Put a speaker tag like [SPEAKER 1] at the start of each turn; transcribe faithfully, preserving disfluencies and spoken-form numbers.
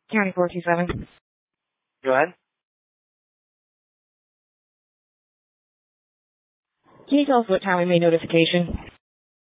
[SPEAKER 1] County four two seven.
[SPEAKER 2] Go ahead.
[SPEAKER 1] Can you tell us what time we made notification?